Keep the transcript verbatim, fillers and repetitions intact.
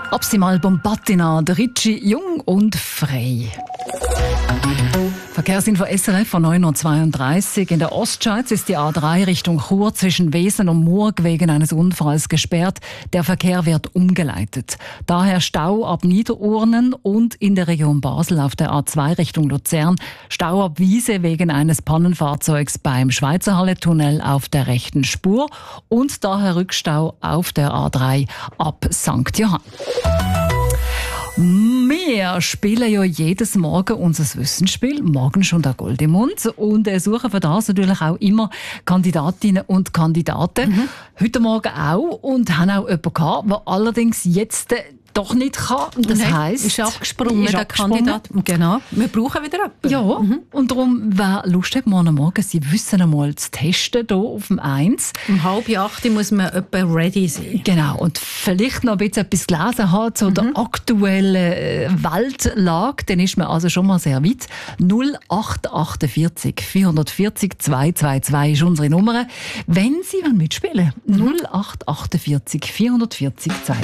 Optimal Bombattina, der Ricci, jung und frei. Verkehrsinfo S R F von neun Uhr zweiunddreißig. In der Ostschweiz ist die A drei Richtung Chur zwischen Wesen und Murg wegen eines Unfalls gesperrt. Der Verkehr wird umgeleitet. Daher Stau ab Niederurnen und in der Region Basel auf der A zwei Richtung Luzern. Stau ab Wiese wegen eines Pannenfahrzeugs beim Schweizerhalle-Tunnel auf der rechten Spur. Und daher Rückstau auf der A drei ab Sankt Johann. Wir spielen ja jedes Morgen unser Wissensspiel, morgen schon der Gold im Mund, und äh, suchen für das natürlich auch immer Kandidatinnen und Kandidaten. Mhm. Heute Morgen auch, und haben auch jemanden gehabt, der allerdings jetzt äh, doch nicht kann. Das Nein, heisst, ist abgesprungen, ist der abgesprungen. Kandidat. Genau. Wir brauchen wieder jemanden. Ja, mhm. Und darum, wer Lust hat, morgen Morgen, Sie wissen einmal zu testen, hier auf dem eins. Um halb acht muss man etwa ready sein. Genau, und vielleicht noch ein bisschen etwas gelesen hat zu mhm. der aktuellen Weltlage, dann ist man also schon mal sehr weit. null acht achtundvierzig vierhundertvierzig zweihundertzweiundzwanzig ist unsere Nummer. Wenn Sie mitspielen wollen, mhm. null acht achtundvierzig vierhundertvierzig zweihundertzweiundzwanzig.